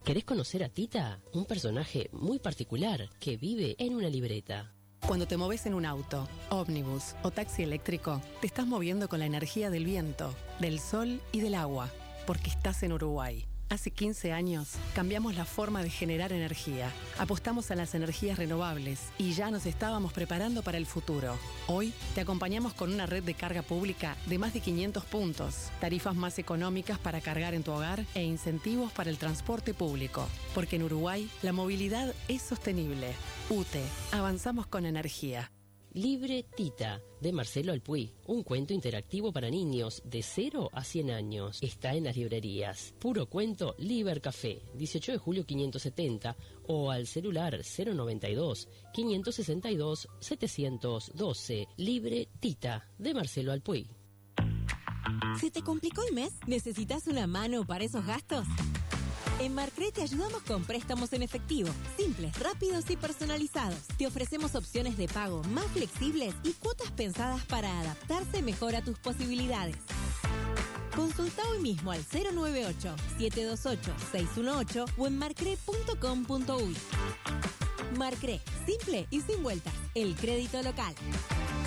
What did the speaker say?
¿Querés conocer a Tita? Un personaje muy particular que vive en una libreta. Cuando te moves en un auto, ómnibus o taxi eléctrico, te estás moviendo con la energía del viento, del sol y del agua, porque estás en Uruguay. Hace 15 años cambiamos la forma de generar energía. Apostamos a las energías renovables y ya nos estábamos preparando para el futuro. Hoy te acompañamos con una red de carga pública de más de 500 puntos, tarifas más económicas para cargar en tu hogar e incentivos para el transporte público. Porque en Uruguay la movilidad es sostenible. UTE, avanzamos con energía. Libre Tita, de Marcelo Alpuy, un cuento interactivo para niños de 0 a 100 años. Está en las librerías. Puro cuento Liber Café, 18 de julio 570, o al celular 092-562-712. Libre Tita, de Marcelo Alpuy. ¿Se te complicó el mes? ¿Necesitas una mano para esos gastos? En Marcre te ayudamos con préstamos en efectivo, simples, rápidos y personalizados. Te ofrecemos opciones de pago más flexibles y cuotas pensadas para adaptarse mejor a tus posibilidades. Consulta hoy mismo al 098-728-618 o en marcre.com.uy. Marcre, simple y sin vueltas. El crédito local.